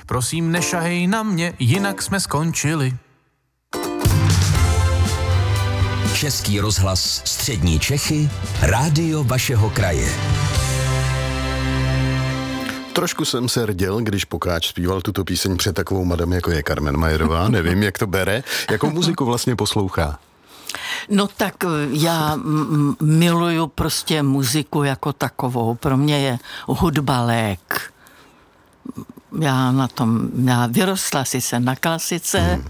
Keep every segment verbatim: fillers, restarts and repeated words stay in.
Prosím, nešahej na mě, jinak jsme skončili. Český rozhlas Střední Čechy, rádio vašeho kraje. Trošku jsem se rděl, když Pokáč zpíval tuto píseň před takovou madam, jako je Carmen Majerová. Nevím, jak to bere. Jakou muziku vlastně poslouchá? No tak já m- miluju prostě muziku jako takovou. Pro mě je hudba lék. Já na tom, já vyrostla sice na klasice, hmm.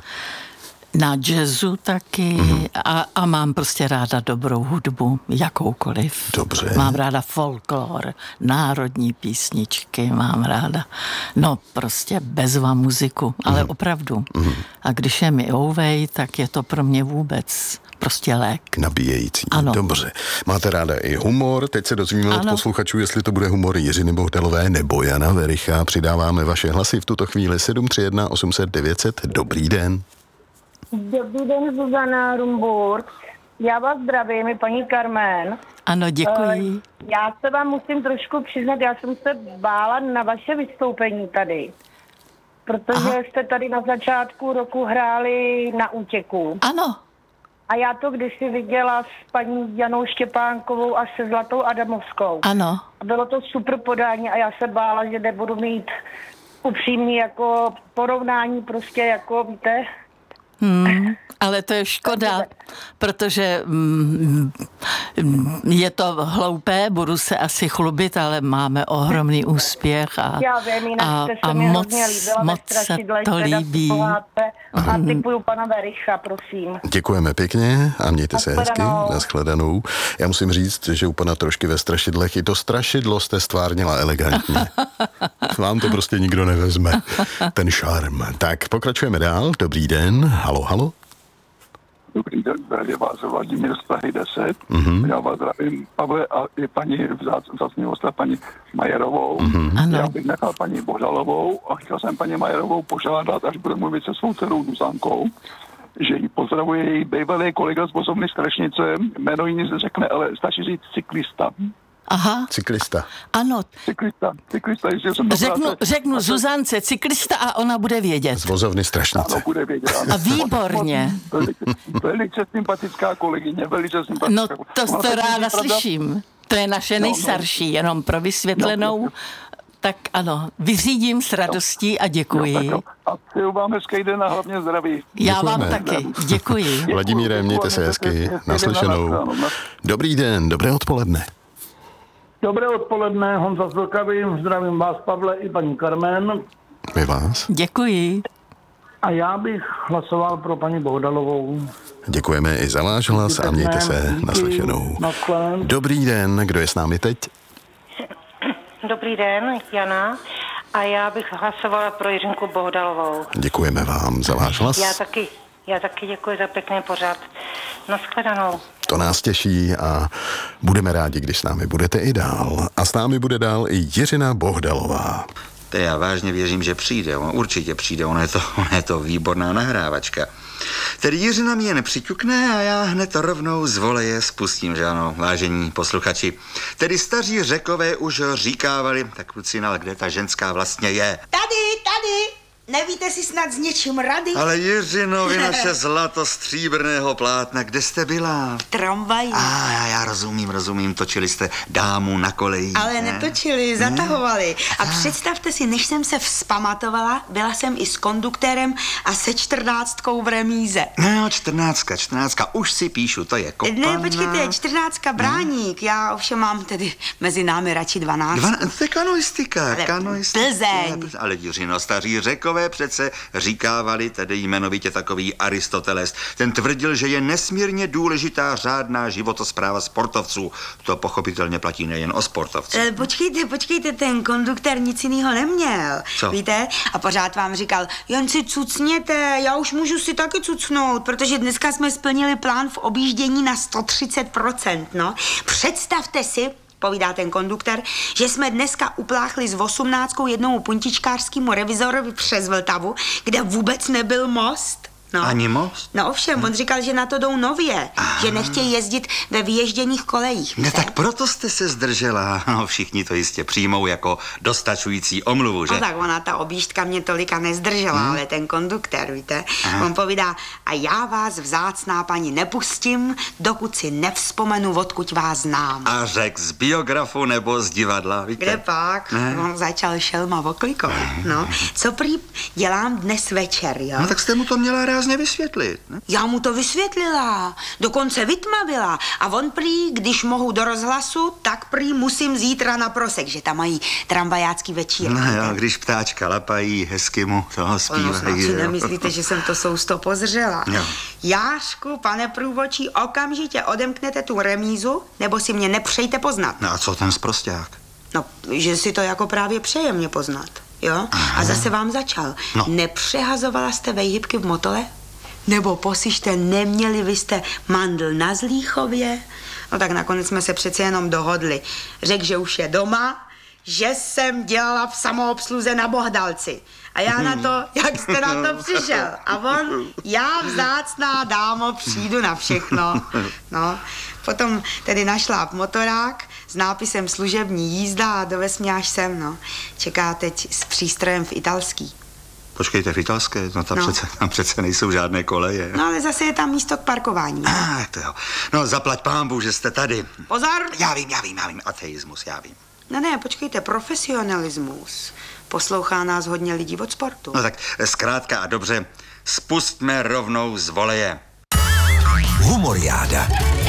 na jazzu taky mm. a, a mám prostě ráda dobrou hudbu, jakoukoliv. Dobře. Mám ráda folklor, národní písničky, mám ráda, no prostě bezva muziku, ale mm. opravdu. Mm. A když je mi ouvej, tak je to pro mě vůbec prostě lék. Nabíjející. Ano. Dobře. Máte ráda i humor. Teď se dozvíme od posluchačů, jestli to bude humor Jiřiny Bohdalové nebo Jana Vericha. Přidáváme vaše hlasy v tuto chvíli sedm tři jedna osm set devět set. Dobrý den. Dobrý den, Zuzana Rumburg. Já vás zdravím, je paní Carmen. Ano, děkuji. Uh, já se vám musím trošku přiznat, já jsem se bála na vaše vystoupení tady. Protože Aha. jste tady na začátku roku hráli Na útěku. Ano. A já to kdysi viděla s paní Janou Štěpánkovou a se Zlatou Adamovskou. Ano. A bylo to super podání a já se bála, že nebudu mít upřímný jako porovnání prostě jako, víte... Hmm, ale to je škoda, protože mm, je to hloupé, budu se asi chlubit, ale máme ohromný úspěch a, Já vím, jinak a, jste se a mi moc, hodně líbila moc se to líbí. A typuju pana Vericha, prosím. Děkujeme pěkně a mějte se hezky. Nashledanou. Já musím říct, že u pana Trošky ve strašidlech i to strašidlo jste stvárnila elegantně. Vám to prostě nikdo nevezme, ten šarm. Tak pokračujeme dál. Dobrý den. Halo, halo. Dobrý den, zdravě vás Vladimír z Prahy deset. Mm-hmm. Já vás zdravím, Pavle, a i paní zaznělost paní Majerovou. Mm-hmm. Já bych nechal paní Bohdalovou a chtěl jsem paní Majerovou požádat, až bude mluvit se svou dcerou Zuzankou, že jí pozdravuje její bývalý kolega z vozovny Strašnice, jméno jí nic neřekne, ale stačí říct cyklista. Aha. Cyklista. Ano. Cyklista, cyklista, jestli jsem Řeknu, práce, řeknu a Zuzance cyklista a ona bude vědět. Z vozovny Strašnice. Ano, bude vědět. Ano. A výborně. Velice, velice sympatická kolegyně, velice sympatická. No to, to, to ráda slyším. To je naše nejstarší, no, no. Jenom pro vysvětlenou. No, no. Tak ano, vyřídím s radostí a děkuji. No, a přeju vám hezký den a hlavně zdraví. Já Děkujeme. vám taky, děkuji. Vladimíre, mějte se hezky. Naslyšenou. Dobrý den, dobré odpoledne. Dobré odpoledne, Honza z Vlkavy, zdravím vás, Pavle, i paní Carmen. My vás. Děkuji. A já bych hlasoval pro paní Bohdalovou. Děkujeme i za váš hlas a mějte se. Naslyšenou. Dobrý den, kdo je s námi teď? Dobrý den, Jana. A já bych hlasovala pro Jiřinku Bohdalovou. Děkujeme vám za váš hlas. Já taky, já taky děkuji za pěkný pořad. Nashledanou. To nás těší a budeme rádi, když s námi budete i dál. A s námi bude dál i Jiřina Bohdalová. To já vážně věřím, že přijde. On určitě přijde, ona je to, ona je to výborná nahrávačka. Tedy Jiřina mě nepřiťukne a já hned rovnou z voleje spustím, že ano, vážení posluchači. Tedy staří Řekové už říkávali, tak kluci, ale kde ta ženská vlastně je? Tady, tady! Nevíte si snad s něčím rady? Ale Jiřino, vy naše zlato stříbrného plátna, kde jste byla? V tramvaji. A já, já rozumím, rozumím, točili jste dámu na koleji. Ale ne? netočili, zatahovali. A představte si, než jsem se vzpamatovala, byla jsem i s konduktérem a se čtrnáctkou v remíze. No, čtrnáctka, čtrnáctka, už si píšu, to je kopana. Ne, počkejte, čtrnáctka Bráník, já ovšem mám tedy mezi námi radši dvanáct. Dvan, to je kanoistika, ale kanoistika. Plzeň. Ale Jiřino, staří Řekové přece říkávali, tedy jmenovitě takový Aristoteles. Ten tvrdil, že je nesmírně důležitá řádná životospráva sportovců. To pochopitelně platí nejen o sportovcích. E, počkejte, počkejte, ten konduktér nic jiného neměl. Co? Víte? A pořád vám říkal, jen si cucněte, já už můžu si taky cucnout, protože dneska jsme splnili plán v objíždění na sto třicet procent, no. Představte si, povídá ten konduktor, že jsme dneska upláchli s osmnáctkou jednomu puntičkářskému revizorovi přes Vltavu, kde vůbec nebyl most. No. Ani most? No ovšem, on říkal, že na to jdou nově, Aha. že nechtějí jezdit ve vyježděných kolejích. Ne, tak proto jste se zdržela. No, všichni to jistě přijmou jako dostačující omluvu, že? No tak ona, ta objížďka mě tolika nezdržela, hmm. ale ten konduktér, víte, Aha. on povídá, a já vás, vzácná paní, nepustím, dokud si nevzpomenu, odkud vás znám. A řek z biografu nebo z divadla, víte? Kde pak? Ne? On začal šelma oklikovat, no. Co prý dělám dnes večer, jo? No tak jste mu to měla rázně vysvětlit, ne? Já mu to vysvětlila, dokonce vytmavila. A on prý, když mohu do rozhlasu, tak prý musím zítra na Prosek, že tam mají tramvajácký večír. No jo, když ptáčka lapají, hezky mu toho zpívají. No snad si nemyslíte, že jsem to sousto pozřela. Jo. Jášku, pane průvočí, okamžitě odemknete tu remízu, nebo si mě nepřejte poznat. No a co ten sprosťák? No, že si to jako právě přeje mě poznat, jo? Aha. A zase vám začal. No. Nepřehazovala jste vejhybky v motole? Nebo posište, neměli vy jste mandl na Zlíchově? No tak nakonec jsme se přece jenom dohodli. Řekl, že už je doma, že jsem dělala v samoobsluze na Bohdalci. A já na to, jak jste na to přišel. A on, já vzácná dámo, přijdu na všechno. No, potom tedy našla motorák s nápisem služební jízda a dovez mě až sem, no. Čeká teď s přístrojem v italský. Počkejte, v italské? No tam, no. Přece, tam přece nejsou žádné koleje. No ale zase je tam místo k parkování. Ah, to jo. No zaplať pánbůh, že jste tady. Pozor! Já vím, já vím, já vím. Ateismus, já vím. Ne, ne, počkejte, profesionalismus. Poslouchá nás hodně lidí od sportu. No tak zkrátka a dobře, spustme rovnou z voleje. Humoriáda.